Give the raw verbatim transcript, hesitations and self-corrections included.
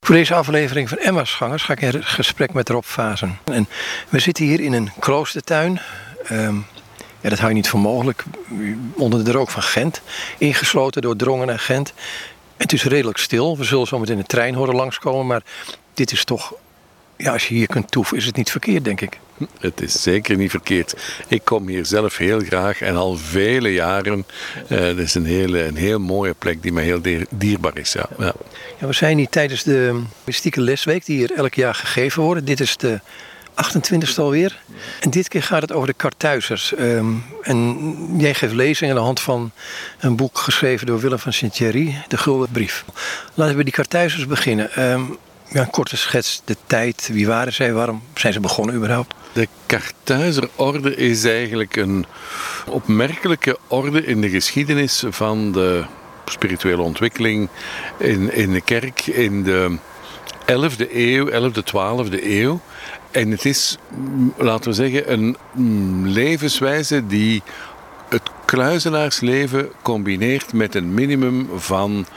Voor deze aflevering van Emmausgangers ga ik in gesprek met Rob Vazen. En we zitten hier in een kloostertuin. Um, ja, dat hou je niet voor mogelijk. Onder de rook van Gent. Ingesloten door Drongen en Gent. En het is redelijk stil. We zullen zo meteen de trein horen langskomen. Maar dit is toch... Ja, als je hier kunt toeven, is het niet verkeerd, denk ik. Het is zeker niet verkeerd. Ik kom hier zelf heel graag en al vele jaren. Uh, het is een, hele, een heel mooie plek die mij heel dierbaar is. Ja. Ja. Ja, we zijn hier tijdens de mystieke lesweek die hier elk jaar gegeven wordt. Dit is de achtentwintigste alweer. En dit keer gaat het over de Karthuizers. Um, en jij geeft lezing aan de hand van een boek geschreven door Willem van Sint-Thierry, De Gulden Brief. Laten we bij die Karthuizers beginnen. Um, Ja, een korte schets, de tijd, wie waren zij, waarom zijn ze begonnen überhaupt? De Karthuizerorde is eigenlijk een opmerkelijke orde in de geschiedenis van de spirituele ontwikkeling in, in de kerk in de elfde eeuw, elfde, twaalfde eeuw. En het is, laten we zeggen, een levenswijze die het kluizenaarsleven combineert met een minimum van